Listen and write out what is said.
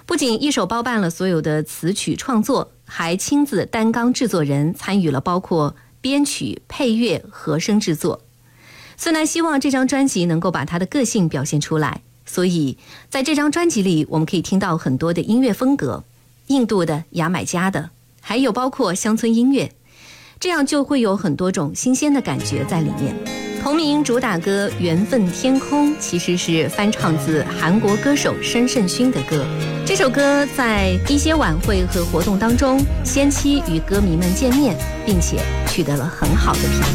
不仅一手包办了所有的词曲创作，还亲自担纲制作人，参与了包括编曲、配乐、和声制作。孙楠希望这张专辑能够把他的个性表现出来，所以在这张专辑里，我们可以听到很多的音乐风格，印度的、牙买加的，还有包括乡村音乐，这样就会有很多种新鲜的感觉在里面。同名主打歌《缘分天空》其实是翻唱自韩国歌手申胜勋的歌。这首歌在一些晚会和活动当中，先期与歌迷们见面，并且取得了很好的评价。